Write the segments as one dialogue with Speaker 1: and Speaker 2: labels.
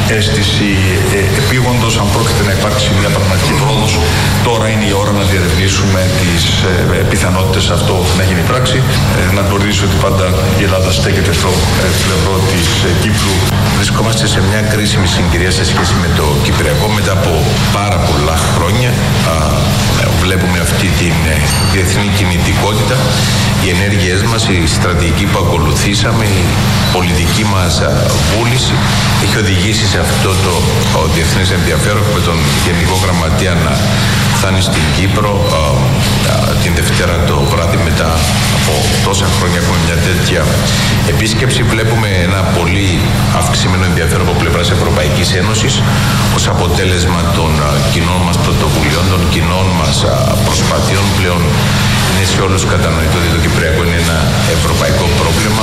Speaker 1: αίσθηση επίγοντος. Αν πρόκειται να υπάρξει μια πραγματική πρόοδος, τώρα είναι η ώρα να διερευνήσουμε τις πιθανότητες αυτό να γίνει πράξη. Να γνωρίζω ότι πάντα η Ελλάδα στέκεται στο πλευρό της Κύπρου.
Speaker 2: Βρισκόμαστε σε μια κρίσιμη συγκυρία σε σχέση με το Κυπριακό. Μετά από πάρα πολλά χρόνια βλέπουμε αυτή την διεθνή κινητικότητα. Οι ενέργειές μας, η στρατηγική που ακολουθήσαμε, η πολιτική μας βούληση έχει οδηγήσει σε αυτό το διεθνές ενδιαφέρον με τον Γενικό Γραμματέα να φτάνει στην Κύπρο την Δευτέρα το βράδυ. Μετά από τόσα χρόνια έχουμε μια τέτοια επίσκεψη. Βλέπουμε ένα πολύ αυξημένο ενδιαφέρον από πλευράς Ευρωπαϊκής Ένωσης ως αποτέλεσμα των κοινών μας πρωτοβουλειών, των κοινών μας προσπαθειών. Πλέον είναι σε όλους κατανοητό ότι το Κυπριακό είναι ένα ευρωπαϊκό πρόβλημα.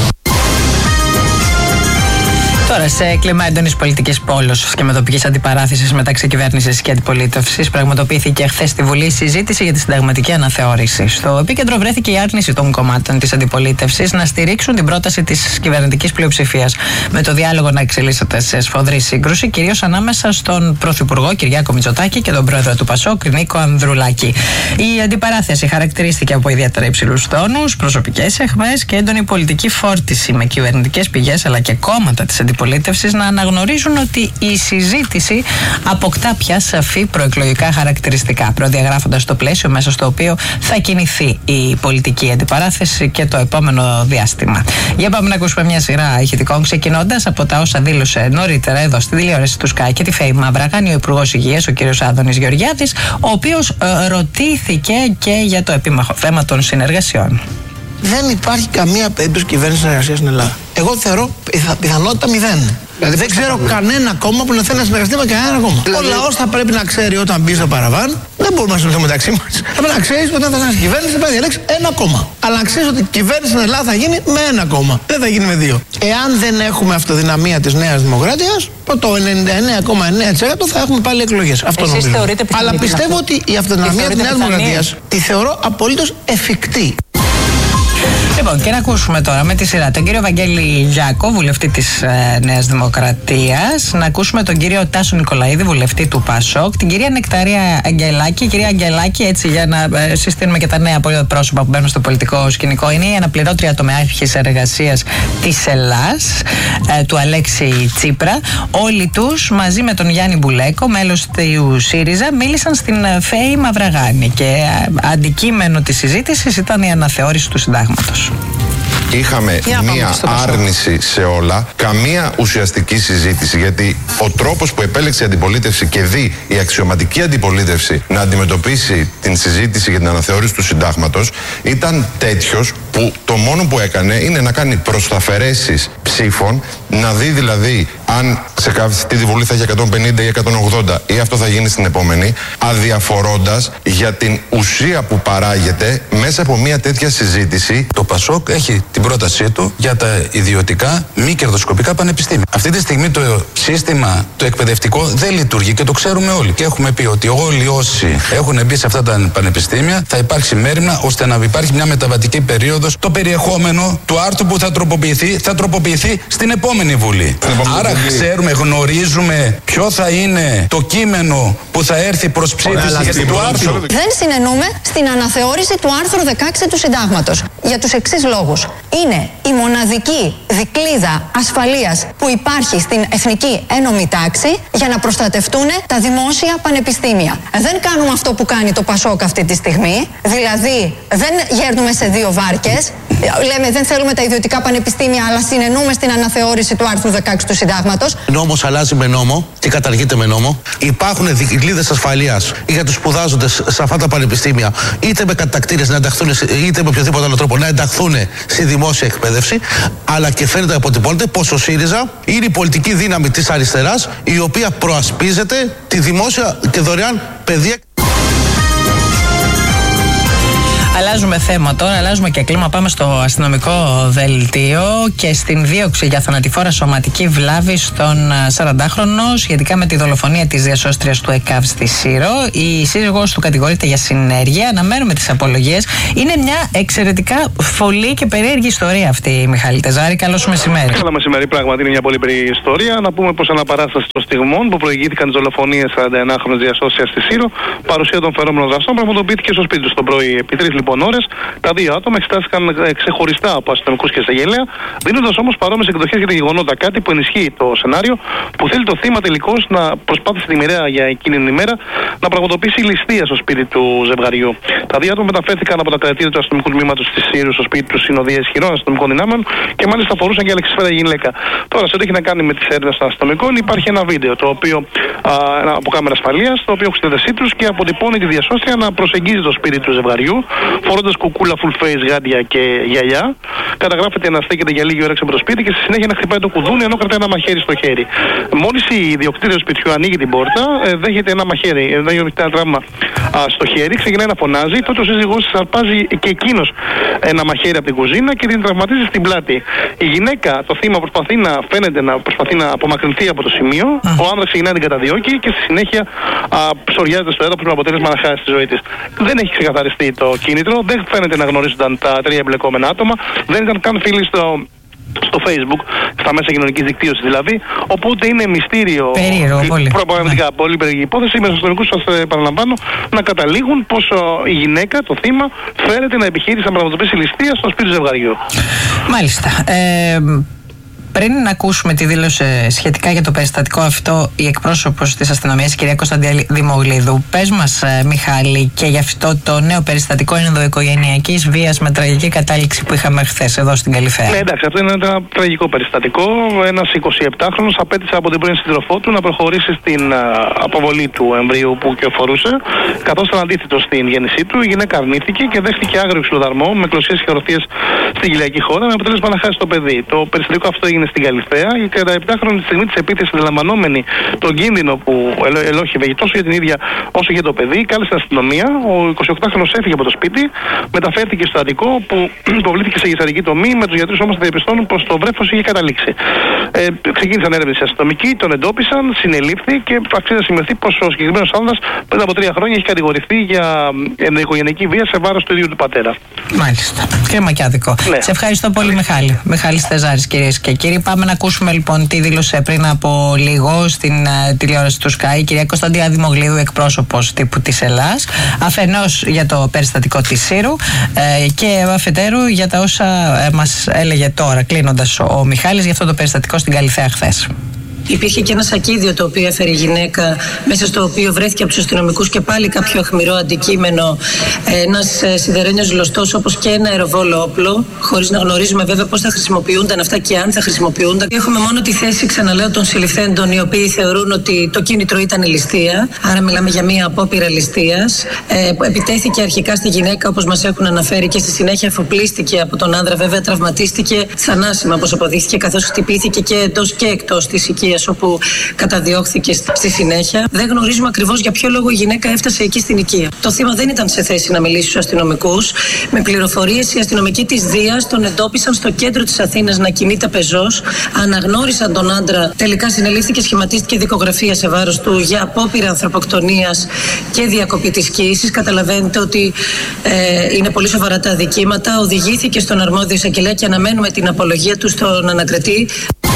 Speaker 3: Τώρα, σε κλίμα έντονης πολιτικής πόλωσης και μετοπικής αντιπαράθεσης μεταξύ κυβέρνησης και αντιπολίτευσης, πραγματοποιήθηκε χθες στη Βουλή συζήτηση για τη συνταγματική αναθεώρηση. Στο επίκεντρο βρέθηκε η άρνηση των κομμάτων της αντιπολίτευσης να στηρίξουν την πρόταση της κυβερνητικής πλειοψηφίας, με το διάλογο να εξελίσσεται σε σφοδρή σύγκρουση, κυρίως ανάμεσα στον Πρωθυπουργό Κυριάκο Μητσοτάκη και τον Πρόεδρο του ΠΑΣΟΚ Νίκο Ανδρουλάκη. Η αντιπαράθεση χαρακτηρίστηκε από ιδιαίτερα υψηλούς τόνους, προσωπικές αιχμές και έντονη πολιτική φόρτιση, με κυβερνητικές πηγές αλλά και κόμματα της αντιπολίτευσης να αναγνωρίζουν ότι η συζήτηση αποκτά πια σαφή προεκλογικά χαρακτηριστικά, προδιαγράφοντας το πλαίσιο μέσα στο οποίο θα κινηθεί η πολιτική αντιπαράθεση και το επόμενο διάστημα. Για πάμε να ακούσουμε μια σειρά ηχητικών, ξεκινώντας από τα όσα δήλωσε νωρίτερα εδώ στην τηλεόραση του ΣΚΑΙ και τη ΦΕΗ Μαυραγάνη ο Υπουργός Υγείας, ο κ. Άδωνης Γεωργιάδης, ο οποίος ρωτήθηκε και για το επίμαχο θέμα των συνεργασιών.
Speaker 4: Δεν υπάρχει καμία περίπτωση κυβέρνηση συνεργασία στην Ελλάδα. Εγώ θεωρώ πιθανότητα 0. Δηλαδή δεν ξέρω κανένα κόμμα που να θέλει να συνεργαστεί με κανένα κόμμα. Ο λαός θα πρέπει να ξέρει όταν μπει στο παραβάν, δεν μπορούμε να συνεργαστούμε μεταξύ μας. Πρέπει να ξέρει όταν θα είσαι κυβέρνηση, πρέπει να διαλέξει ένα κόμμα. Αλλά να ξέρει ότι η κυβέρνηση στην Ελλάδα θα γίνει με ένα κόμμα. Δεν θα γίνει με δύο. Εάν δεν έχουμε αυτοδυναμία της Νέας Δημοκρατίας, το 99,9% θα έχουμε πάλι εκλογές. Αυτό νομίζω. Αλλά πιστεύω ότι η αυτοδυναμία της Νέας Δημοκρατίας τη θεωρώ απολύτως εφικτή.
Speaker 3: Λοιπόν, και να ακούσουμε τώρα με τη σειρά τον κύριο Βαγγέλη Γιάκο, βουλευτή της Νέας Δημοκρατίας, να ακούσουμε τον κύριο Τάσο Νικολαίδη, βουλευτή του ΠΑΣΟΚ, την κυρία Νεκταρία Αγγελάκη. Κυρία Αγγελάκη, έτσι για να συστήνουμε και τα νέα πρόσωπα που μπαίνουν στο πολιτικό σκηνικό, είναι η αναπληρώτρια τομεάρχης εργασίας της ΕΛΑΣ, του Αλέξη Τσίπρα. Όλοι τους μαζί με τον Γιάννη Μπουλέκο, μέλος του ΣΥΡΙΖΑ, μίλησαν στην ΦΕΗ Μαυραγάνη και αντικείμενο της συζήτησης ήταν η αναθεώρηση του συντάγματος.
Speaker 5: Είχαμε μία άρνηση σε όλα, καμία ουσιαστική συζήτηση, γιατί ο τρόπος που επέλεξε η αντιπολίτευση και δει η αξιωματική αντιπολίτευση να αντιμετωπίσει την συζήτηση για την αναθεώρηση του συντάγματος ήταν τέτοιος που το μόνο που έκανε είναι να κάνει προσταφαιρέσεις ψήφων, να δει δηλαδή αν σε αυτή τη Βουλή θα έχει 150 ή 180 ή αυτό θα γίνει στην επόμενη, αδιαφορώντας για την ουσία που παράγεται μέσα από μια τέτοια συζήτηση.
Speaker 6: Το ΠΑΣΟΚ έχει την πρότασή του για τα ιδιωτικά μη κερδοσκοπικά πανεπιστήμια. Αυτή τη στιγμή το σύστημα το εκπαιδευτικό δεν λειτουργεί και το ξέρουμε όλοι. Και έχουμε πει ότι όλοι όσοι έχουν μπει σε αυτά τα πανεπιστήμια θα υπάρξει μέριμνα ώστε να υπάρχει μια μεταβατική περίοδος. Το περιεχόμενο του άρθρου που θα τροποποιηθεί στην επόμενη Βουλή. Άρα ξέρουμε, γνωρίζουμε ποιο θα είναι το κείμενο που θα έρθει προς ψήφιση για του άρθρου.
Speaker 7: Δεν συνενούμε στην αναθεώρηση του άρθρου 16 του Συντάγματος. Για τους εξής λόγους. Είναι η μοναδική δικλίδα ασφαλείας που υπάρχει στην Εθνική Ένωμη Τάξη για να προστατευτούν τα δημόσια πανεπιστήμια. Δεν κάνουμε αυτό που κάνει το ΠΑΣΟΚ αυτή τη στιγμή. Δηλαδή, δεν γέρνουμε σε δύο βάρκες. Λέμε δεν θέλουμε τα ιδιωτικά πανεπιστήμια, αλλά συνενούμε στην αναθεώρηση του άρθρου 16 του Συντάγματος.
Speaker 4: Νόμος αλλάζει με νόμο και καταργείται με νόμο. Υπάρχουν δικλείδες ασφαλείας για τους σπουδάζοντες σε αυτά τα πανεπιστήμια, είτε με κατακτήρες να ενταχθούν, είτε με οποιοδήποτε άλλο τρόπο να ενταχθούν στη δημόσια εκπαίδευση. Αλλά και φαίνεται αποτυπώνεται πως ο ΣΥΡΙΖΑ είναι η πολιτική δύναμη της αριστεράς, η οποία προασπίζεται τη δημόσια και δωρεάν παιδεία.
Speaker 3: Αλλάζουμε θέμα τώρα, αλλάζουμε και κλίμα. Πάμε στο αστυνομικό δελτίο και στην δίωξη για θανατηφόρα σωματική βλάβη στον 40χρονο σχετικά με τη δολοφονία της διασώστριας του ΕΚΑΒ στη Σύρο. Η σύζυγος του κατηγορείται για συνέργεια. Αναμένουμε τις απολογίες. Είναι μια εξαιρετικά φωλή και περίεργη ιστορία αυτή, Μιχάλη Τεζάρη. Καλώς μεσημέρι.
Speaker 8: Καλό μεσημέρι, πράγματι είναι μια πολύ περίεργη ιστορία. Να πούμε πως αναπαράσταση των στιγμών που προηγήθηκαν τις δολοφονίες 41χρονης διασώστριας στη Σύρο, παρουσία των φερόμενων δραστών πραγματοποιήθηκε στο σπίτι του το πρωί. Επί 3 λοιπόν ώρες, τα δύο άτομα εξετάστηκαν ξεχωριστά από αστυνομικούς και εισαγγελέα, δίνοντας όμως παρόμοιες εκδοχές για τα γεγονότα. Κάτι που ενισχύει το σενάριο που θέλει το θύμα τελικώς να προσπάθησε τη μοιραία για εκείνη την ημέρα να πραγματοποιήσει ληστεία στο σπίτι του ζευγαριού. Τα δύο άτομα μεταφέρθηκαν από τα κρατήρια του αστυνομικού τμήματος της Σύρου στο σπίτι του συνοδεία ισχυρών αστυνομικών δυνάμεων και μάλιστα αφορούσαν και αλεξισφαίρα γυναίκα. Τώρα, σε ό,τι έχει να κάνει με τις έρευνες των αστυνομικών, υπάρχει ένα βίντεο το οποίο, από κάμερα ασφαλείας, το οποίο έχει στη διάθεσή τους και αποτυπώνει τη διασώστρια να προσεγγίζει το σπίτι του ζευγαριού, φορώντας κουκούλα full face, γάντια και γυαλιά. Καταγράφεται να στέκεται για λίγη ώρα έξω από το σπίτι και στη συνέχεια να χτυπάει το κουδούνι ενώ κρατάει ένα μαχαίρι στο χέρι. Μόλις η ιδιοκτήτρια του σπιτιού ανοίγει την πόρτα, δέχεται ένα μαχαίρι, δέχεται ένα τραύμα στο χέρι, ξεκινάει να φωνάζει. Τότε ο σύζυγός της αρπάζει και εκείνος ένα μαχαίρι από την κουζίνα και την τραυματίζει στην πλάτη. Η γυναίκα, το θύμα, προσπαθεί να απομακρυνθεί από το σημείο. Ο άνδρας ξεκινάει να την καταδιώκει και στη συνέχεια ψωριάζεται στο έδαφος με αποτέλεσμα να χάσει τη ζωή της. Δεν έχει ξεκαθαριστεί το κίνητρο, δεν φαίνεται να γνωρίζονταν τα τρία εμπλεκόμενα άτομα, δεν ήταν καν φίλοι στο Facebook, στα μέσα κοινωνικής δικτύωσης δηλαδή. Οπότε είναι μυστήριο.
Speaker 3: Περίεργο, πολύ.
Speaker 8: Πραγματικά πολύ περίεργη υπόθεση. Με τους αστυνομικούς, σας παραλαμβάνω, να καταλήγουν πως η γυναίκα, το θύμα, φέρεται να επιχείρησε να πραγματοποιήσει ληστεία στο σπίτι του ζευγαριού.
Speaker 3: Μάλιστα. Πριν να ακούσουμε τη δήλωση σχετικά για το περιστατικό αυτό, η εκπρόσωπος της αστυνομίας, η κυρία Κωνσταντία Δημογλίδου, πες μας, Μιχάλη, και για αυτό το νέο περιστατικό ενδοοικογενειακής βίας με τραγική κατάληξη που είχαμε χθες εδώ στην Καλυθέα.
Speaker 8: Ναι, εντάξει, αυτό είναι ένα τραγικό περιστατικό. Ένας 27χρονος απέτησε από την πρώην σύντροφό του να προχωρήσει στην αποβολή του εμβρίου που κυοφορούσε, καθώς ήταν αντίθετο στην γέννησή του. Η γυναίκα αρνήθηκε και δέχτηκε άγριο ξυλοδαρμό με κλωσίες και χειροτίες στην κοιλιακή χώρα, με αποτέλεσμα να χάσει το παιδί. Το περιστατικό αυτό έγινε στην Καλυθέα. Η 37χρονη τη στιγμή της επίθεσης, αντιλαμβανόμενη τον κίνδυνο που ελόχευε τόσο για την ίδια όσο για το παιδί, κάλεσε την αστυνομία. Ο 28χρονος έφυγε από το σπίτι, μεταφέρθηκε στο Αττικό, που υποβλήθηκε σε γεσαρική τομή, με τους γιατρούς όμως να διαπιστώνουν πως το βρέφος είχε καταλήξει. Ξεκίνησαν έρευνες αστυνομικοί, τον εντόπισαν, συνελήφθη και αξίζει να σημειωθεί πως ο συγκεκριμένος άνδρας πριν από 3 χρόνια έχει κατηγορηθεί για ενδοοικογενειακή βία σε βάρος του ίδιου του πατέρα.
Speaker 3: Μάλιστα. Κρίμα και άδικο. Ναι. Σε ευχαριστώ πολύ, Μιχάλη. Μιχάλης Τεζάρης, κυρίες και κύριοι. Πάμε να ακούσουμε λοιπόν τι δήλωσε πριν από λίγο στην τηλεόραση του Sky η κυρία Κωνσταντία Δημογλίδου, εκπρόσωπος τύπου της Ελλάς, αφενός για το περιστατικό της Σύρου και αφετέρου για τα όσα μας έλεγε τώρα, κλείνοντας ο Μιχάλης, για αυτό το περιστατικό στην Καλυθέα χθες.
Speaker 9: Υπήρχε και ένα σακίδιο το οποίο έφερε η γυναίκα, μέσα στο οποίο βρέθηκε από τους αστυνομικούς και πάλι κάποιο αιχμηρό αντικείμενο, ένας σιδερένιος γλωστός, όπως και ένα αεροβόλο όπλο, χωρίς να γνωρίζουμε βέβαια πώς θα χρησιμοποιούνταν αυτά και αν θα χρησιμοποιούνταν. Έχουμε μόνο τη θέση, ξαναλέω, των συλληφθέντων, οι οποίοι θεωρούν ότι το κίνητρο ήταν η ληστεία. Άρα μιλάμε για μία απόπειρα ληστείας. Επιτέθηκε αρχικά στη γυναίκα, όπως μας έχουν αναφέρει, και στη συνέχεια αφοπλίστηκε από τον άνδρα. Βέβαια, τραυματίστηκε θανάσιμα, όπως αποδείχθηκε, καθώς χτυπήθηκε και εντός και εκτός της οικίας, όπου καταδιώχθηκε στη συνέχεια. Δεν γνωρίζουμε ακριβώς για ποιο λόγο η γυναίκα έφτασε εκεί στην οικία. Το θύμα δεν ήταν σε θέση να μιλήσει στους αστυνομικούς. Με πληροφορίες, οι αστυνομικοί της Δίας τον εντόπισαν στο κέντρο της Αθήνας να κινείται πεζός. Αναγνώρισαν τον άντρα. Τελικά συνελήφθηκε, σχηματίστηκε δικογραφία σε βάρος του για απόπειρα ανθρωποκτονίας και διακοπή της κοίησης. Καταλαβαίνετε ότι είναι πολύ σοβαρά τα αδικήματα. Οδηγήθηκε στον αρμόδιο εισαγγελέα και αναμένουμε την απολογία του στον ανακριτή.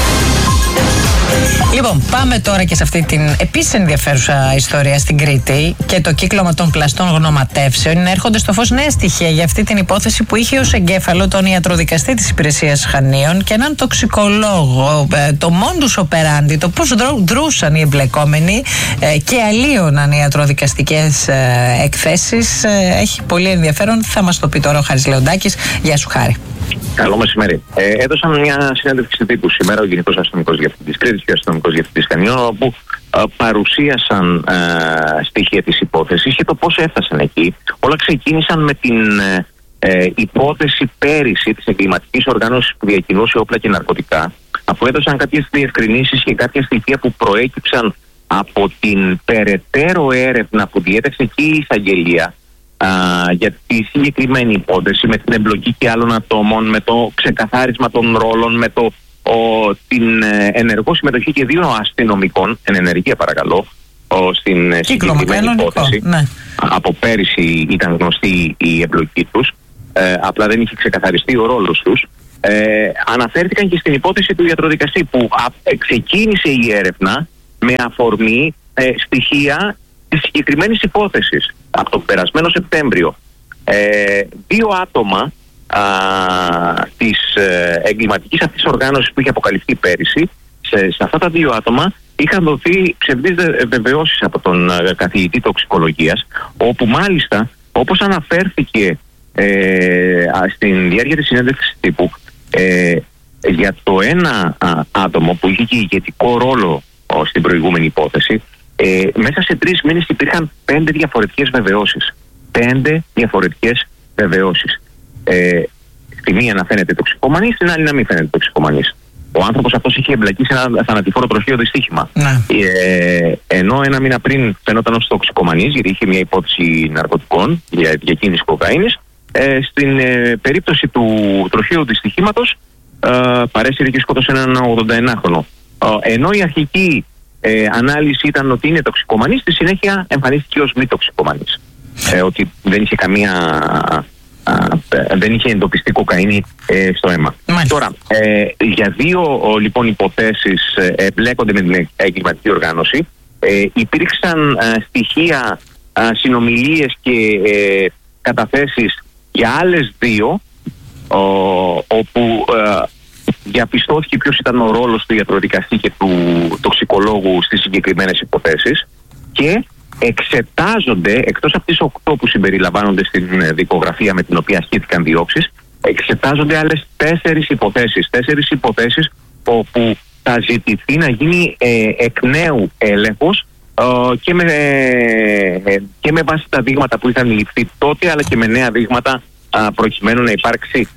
Speaker 3: Λοιπόν, πάμε τώρα και σε αυτή την επίσης ενδιαφέρουσα ιστορία στην Κρήτη και το κύκλωμα των πλαστών γνωματεύσεων. Έρχονται στο φως νέα στοιχεία για αυτή την υπόθεση που είχε ως εγκέφαλο τον ιατροδικαστή της υπηρεσίας Χανίων και έναν τοξικολόγο. Το modus operandi, το πώς δρούσαν οι εμπλεκόμενοι και αλλίωναν οι ιατροδικαστικές εκθέσεις, έχει πολύ ενδιαφέρον. Θα μας το πει τώρα ο Χάρης Λεοντάκης. Γεια σου, Χάρη.
Speaker 10: Καλό μεσημέρι. Έδωσαν μια συνέντευξη τύπου σήμερα ο Γενικός Αστυνομικός Διευθυντής Κρήτης και ο Αστυνομικός Διευθυντής Χανίων, όπου παρουσίασαν στοιχεία της υπόθεσης και το πώς έφτασαν εκεί. Όλα ξεκίνησαν με την υπόθεση πέρυσι της εγκληματικής οργάνωσης που διακινούσε όπλα και ναρκωτικά, αφού έδωσαν κάποιες διευκρινήσεις και κάποια στοιχεία που προέκυψαν από την περαιτέρω έρευνα που διέταξε και η εισαγγελία, για τη συγκεκριμένη υπόθεση, με την εμπλοκή και άλλων ατόμων, με το ξεκαθάρισμα των ρόλων, με την ενεργό συμμετοχή και 2 αστυνομικών, εν ενεργεία παρακαλώ, στην συγκεκριμένη υπόθεση. Ναι. Από πέρυσι ήταν γνωστή η εμπλοκή τους, απλά δεν είχε ξεκαθαριστεί ο ρόλος τους. Αναφέρθηκαν και στην υπόθεση του ιατροδικαστή, που ξεκίνησε η έρευνα με αφορμή στοιχεία της συγκεκριμένης υπόθεσης από τον περασμένο Σεπτέμβριο. 2 άτομα της εγκληματικής αυτής οργάνωσης που είχε αποκαλυφθεί πέρυσι, σε αυτά τα 2 άτομα είχαν δοθεί ψευδείς βεβαιώσεις από τον καθηγητή τοξικολογίας, όπου μάλιστα, όπως αναφέρθηκε στην διάρκεια της συνέντευξης τύπου, για το ένα άτομο που είχε και ηγετικό ρόλο στην προηγούμενη υπόθεση, μέσα σε 3 μήνες υπήρχαν 5 διαφορετικές βεβαιώσεις. 5 διαφορετικές βεβαιώσεις. Στη μία να φαίνεται τοξικομανής, στην άλλη να μην φαίνεται τοξικομανής. Ο άνθρωπος αυτός είχε εμπλακεί σε ένα θανατηφόρο τροχαίο δυστύχημα. Ναι. Ενώ 1 μήνα πριν φαινόταν ως τοξικομανής, γιατί είχε μια υπόθεση ναρκωτικών για διακίνηση κοκαίνης, στην περίπτωση του τροχαίου δυστυχήματος παρέσυρε και σκότωσε έναν 81χρονο. Ενώ η αρχική ανάλυση ήταν ότι είναι τοξικομανής, στη συνέχεια εμφανίστηκε ως μη τοξικομανής. Ότι δεν είχε δεν είχε εντοπιστεί κοκαίνη στο αίμα. Τώρα, για 2 λοιπόν υποθέσεις εμπλέκονται με την εγκληματική οργάνωση. Υπήρξαν στοιχεία, συνομιλίες και καταθέσεις για άλλες 2, όπου διαπιστώθηκε ποιος ήταν ο ρόλος του ιατροδικαστή και του τοξικολόγου στις συγκεκριμένες υποθέσεις, και εξετάζονται, εκτός από τις 8 που συμπεριλαμβάνονται στην δικογραφία με την οποία ασκήθηκαν διώξεις, εξετάζονται άλλες 4 υποθέσεις. 4 υποθέσεις όπου θα ζητηθεί να γίνει εκ νέου έλεγχος και με βάση τα δείγματα που είχαν ληφθεί τότε, αλλά και με νέα δείγματα, προκειμένου να υπάρξει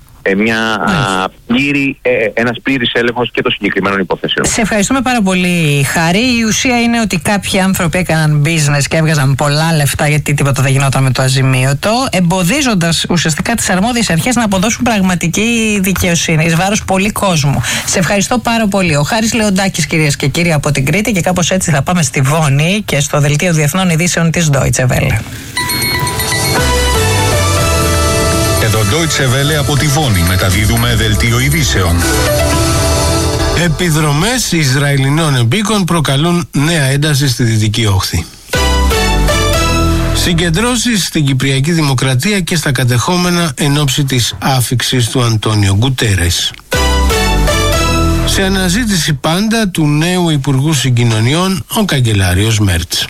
Speaker 10: ένας πλήρης έλεγχος και των συγκεκριμένων υποθέσεων.
Speaker 3: Σε ευχαριστούμε πάρα πολύ, Χάρη. Η ουσία είναι ότι κάποιοι άνθρωποι έκαναν business και έβγαζαν πολλά λεφτά, γιατί τίποτα δεν γινόταν με το αζημίωτο, εμποδίζοντας ουσιαστικά τις αρμόδιες αρχές να αποδώσουν πραγματική δικαιοσύνη εις βάρος πολύ κόσμου. Σε ευχαριστώ πάρα πολύ. Ο Χάρης Λεοντάκης, κυρίες και κύριοι, από την Κρήτη, και κάπως έτσι θα πάμε στη Βόνη και στο Δελτίο Διεθνών Ειδήσεων της Deutsche Welle.
Speaker 11: Εδώ Deutsche Welle από τη Βόνη, μεταδίδουμε δελτίο ειδήσεων.
Speaker 12: Επιδρομές Ισραηλινών εμπίκων προκαλούν νέα ένταση στη Δυτική Όχθη. Συγκεντρώσεις στην Κυπριακή Δημοκρατία και στα κατεχόμενα εν ώψη της άφιξης του Αντώνιο Γκουτέρες. Σε αναζήτηση πάντα του νέου Υπουργού Συγκοινωνιών, ο καγκελάριος Μέρτς.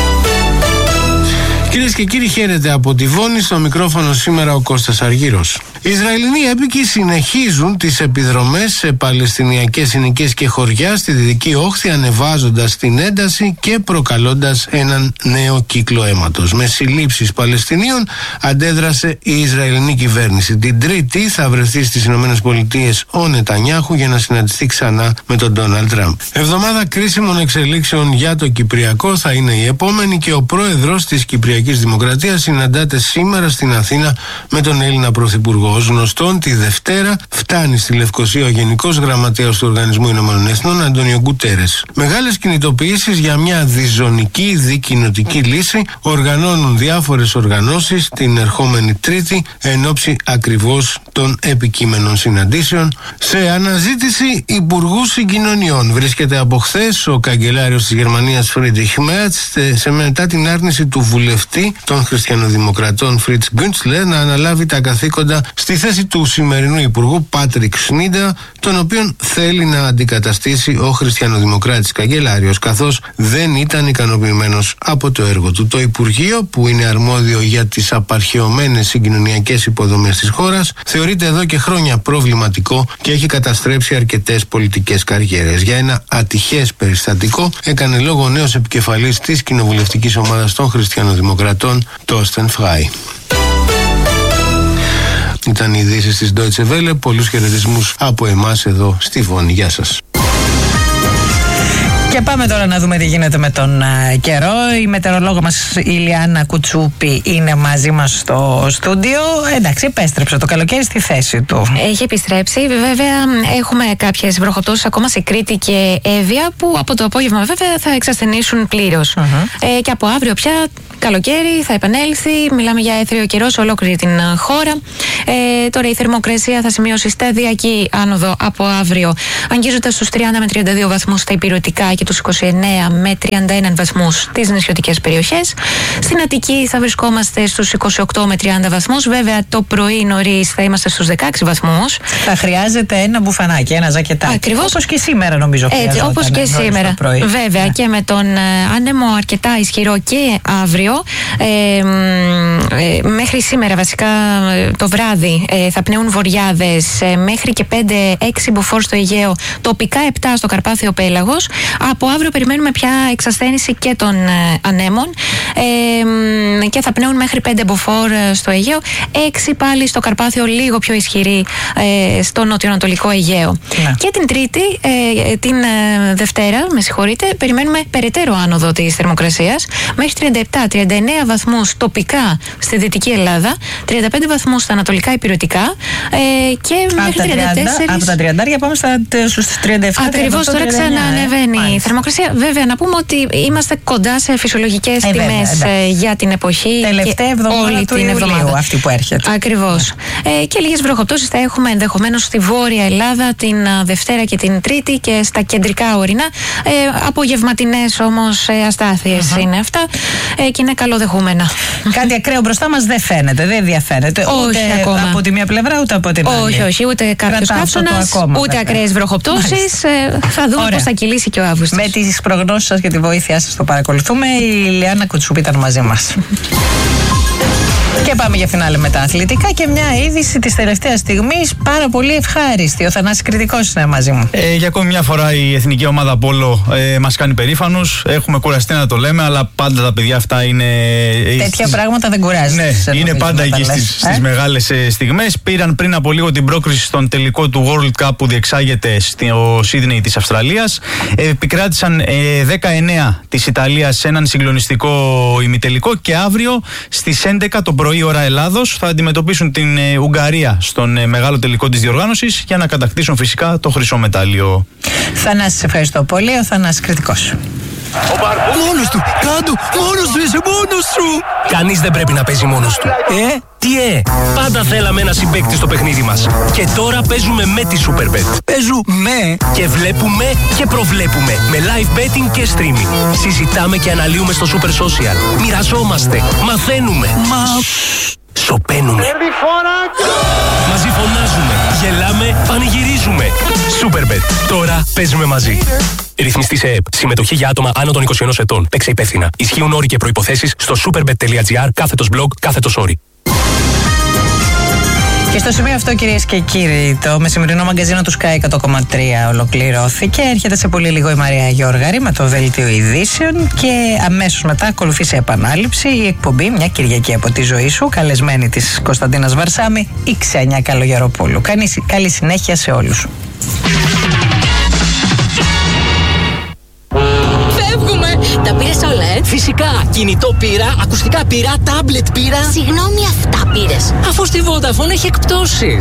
Speaker 12: Κυρίες και κύριοι, χαίρετε από τη Βόνη, στο μικρόφωνο σήμερα ο Κώστας Αργύρος. Οι Ισραηλινοί έπικοι συνεχίζουν τις επιδρομές σε παλαιστινιακές συνοικίες και χωριά στη Δυτική Όχθη, ανεβάζοντας την ένταση και προκαλώντας έναν νέο κύκλο αίματος. Με συλλήψεις Παλαιστινίων αντέδρασε η Ισραηλινή κυβέρνηση. Την Τρίτη θα βρεθεί στις ΗΠΑ ο Νετανιάχου για να συναντηθεί ξανά με τον Ντόναλντ Τραμπ. Εβδομάδα κρίσιμων εξελίξεων για το Κυπριακό θα είναι η επόμενη, και ο πρόεδρος της Κυπριακής Δημοκρατίας συναντάται σήμερα στην Αθήνα με τον Έλληνα Πρωθυπουργό. Ως γνωστόν, τη Δευτέρα φτάνει στη Λευκοσία ο Γενικός Γραμματέας του Οργανισμού Ηνωμένων Εθνών, Αντώνιο Γκουτέρες. Μεγάλες κινητοποιήσεις για μια διζωνική δικοινοτική λύση οργανώνουν διάφορες οργανώσεις την ερχόμενη Τρίτη, εν ώψη ακριβώς των επικείμενων συναντήσεων. Σε αναζήτηση Υπουργού Συγκοινωνιών βρίσκεται από χθες ο καγκελάριος της Γερμανίας Φρίντριχ Μέρτς, μετά την άρνηση του βουλευτή των Χριστιανοδημοκρατών Φριτς Γκούντσλερ να αναλάβει τα καθήκοντα στη θέση του σημερινού Υπουργού Πάτρικ Σνίντα, τον οποίον θέλει να αντικαταστήσει ο Χριστιανοδημοκράτης καγκελάριος, καθώς δεν ήταν ικανοποιημένος από το έργο του. Το Υπουργείο, που είναι αρμόδιο για τις απαρχαιωμένες συγκοινωνιακές υποδομές της χώρας, θεωρείται εδώ και χρόνια προβληματικό και έχει καταστρέψει αρκετές πολιτικές καριέρες. Για ένα ατυχές περιστατικό έκανε λόγο ο νέος επικεφαλής της κοινοβουλευτικής ομάδας των Χριστιανοδημοκρατών, Τόρστεν Φράι. Ήταν οι ειδήσεις της Deutsche Welle. Πολλούς χαιρετισμούς από εμάς εδώ στη Βόνη. Γεια σας.
Speaker 3: Και πάμε τώρα να δούμε τι γίνεται με τον καιρό. Η μετεωρολόγο μας η Ιλιάνα Κουτσούπη είναι μαζί μας στο στούντιο. Εντάξει, επέστρεψε το καλοκαίρι στη θέση του.
Speaker 13: Έχει επιστρέψει. Βέβαια, έχουμε κάποιες βροχοπτώσεις ακόμα σε Κρήτη και Εύβοια που από το απόγευμα βέβαια θα εξασθενήσουν πλήρως. Και από αύριο πια καλοκαίρι θα επανέλθει. Μιλάμε για έθριο καιρό σε ολόκληρη την χώρα. Τώρα η θερμοκρασία θα σημειώσει σταδιακή άνοδο από αύριο, αγγίζοντας στους 30 με 32 βαθμούς στα υπηρετικά και τους 29 με 31 βαθμούς στις νησιωτικές περιοχές. Στην Αττική θα βρισκόμαστε στους 28 με 30 βαθμούς. Βέβαια, το πρωί νωρίς θα είμαστε στους 16 βαθμούς.
Speaker 3: Θα χρειάζεται ένα μπουφανάκι, ένα ζακετάκι.
Speaker 13: Ακριβώς.
Speaker 3: Όπως και σήμερα, νομίζω.
Speaker 13: Έτσι, όπως και σήμερα. Βέβαια, και με τον άνεμο αρκετά ισχυρό και αύριο. Μέχρι σήμερα, βασικά το βράδυ, θα πνέουν βοριάδες μέχρι και 5-6 μποφόρ στο Αιγαίο, τοπικά 7 στο Καρπάθιο Πέλαγος. Από αύριο περιμένουμε πια εξασθένηση και των ανέμων και θα πνέουν μέχρι 5 μποφόρ στο Αιγαίο, 6 πάλι στο Καρπάθιο, λίγο πιο ισχυρή στο νοτιοανατολικό Αιγαίο. Και την Τρίτη, την Δευτέρα, περιμένουμε περαιτέρω άνοδο της θερμοκρασίας μέχρι 37-39 βαθμούς τοπικά στη Δυτική Ελλάδα, 35 βαθμούς στα ανατολικά υπηρετικά και μέχρι 34.
Speaker 3: Από τα 30 πάμε στους 37.
Speaker 13: Ακριβώς, τώρα ξαναανεβαίνει η θερμοκρασία. Βέβαια, να πούμε ότι είμαστε κοντά σε φυσιολογικές τιμές για την εποχή.
Speaker 3: Τελευταία εβδομάδα του Ιουλίου, αυτή που έρχεται.
Speaker 13: Ακριβώς. Και λίγες βροχοπτώσεις θα έχουμε ενδεχομένως στη Βόρεια Ελλάδα την Δευτέρα και την Τρίτη και στα κεντρικά ορεινά. Απογευματινές όμως αστάθειες είναι αυτά και είναι καλοδεχούμενα.
Speaker 3: Κάτι ακραίο μπροστά μας δεν φαίνεται, δεν διαφαίνεται.
Speaker 13: Όχι
Speaker 3: ούτε
Speaker 13: ακόμα.
Speaker 3: Από τη μία πλευρά ούτε από την άλλη.
Speaker 13: Όχι, ούτε κάποιος καύσωνας, ούτε ακραίες βροχοπτώσεις. Θα δούμε πώς θα κυλήσει και ο Αύγουστος.
Speaker 3: Με τις προγνώσεις σας και τη βοήθειά σας το παρακολουθούμε. Η Ιλιάνα Κουτσούπη ήταν μαζί μας. Και πάμε για φινάλε με τα αθλητικά και μια είδηση της τελευταίας στιγμής πάρα πολύ ευχάριστη. Ο Θανάσης Κρητικός είναι μαζί μου.
Speaker 14: Για ακόμη μια φορά η εθνική ομάδα Πόλο μας κάνει περήφανους. Έχουμε κουραστεί να το λέμε, αλλά πάντα τα παιδιά αυτά είναι.
Speaker 3: Τέτοια πράγματα δεν κουράζει.
Speaker 14: Ναι, είναι πάντα εκεί στις μεγάλες στιγμές. Πήραν πριν από λίγο την πρόκριση στον τελικό του World Cup που διεξάγεται στο Σίδνεϊ της Αυστραλίας. Επικράτησαν 19 της Ιταλίας σε έναν συγκλονιστικό ημιτελικό και αύριο στις 11 το πρωί ώρα Ελλάδος θα αντιμετωπίσουν την Ουγγαρία στον μεγάλο τελικό της διοργάνωσης για να κατακτήσουν φυσικά το χρυσό μετάλλιο.
Speaker 3: Θανάση, σε ευχαριστώ πολύ. Ο Θανάσης Κρητικός.
Speaker 15: Μόνος του! Κάντου! Μόνος του είσαι! Μόνος σου! Κανείς δεν πρέπει να παίζει μόνος του. Τι Πάντα θέλαμε ένα συμπαίκτη στο παιχνίδι μας. Και τώρα παίζουμε με τη Superbet. Παίζουμε! Και βλέπουμε και προβλέπουμε. Με live betting και streaming. Συζητάμε και αναλύουμε στο Super Social. Μοιραζόμαστε. Μαθαίνουμε. Σοπαίνουμε. Μαζί φωνάζουμε. Γελάμε. Πανηγυρίζουμε. Superbet. Τώρα παίζουμε μαζί. Ρυθμιστή σε ΕΕΠ. Συμμετοχή για άτομα άνω των 21 ετών. Παίξε υπεύθυνα. Ισχύουν όροι και προϋποθέσεις στο superbet.gr/blog/όροι.
Speaker 3: Και στο σημείο αυτό, κυρίες και κύριοι, το μεσημερινό μαγκαζίνο του Sky 100,3 ολοκληρώθηκε. Έρχεται σε πολύ λίγο η Μαρία Γιώργαρη με το δελτίο ειδήσεων και αμέσως μετά ακολουθεί σε επανάληψη η εκπομπή Μια Κυριακή από τη ζωή σου, καλεσμένη της Κωνσταντίνας Βαρσάμι, η Ξένια Καλογεροπούλου. Καλή συνέχεια σε όλους.
Speaker 16: Φεύγουμε! Τα πήρες όλα,
Speaker 15: Φυσικά! Κινητό πήρα, ακουστικά πήρα, τάμπλετ πήρα.
Speaker 16: Συγγνώμη, αυτά πήρες.
Speaker 15: Αφού στη Vodafone έχει εκπτώσεις.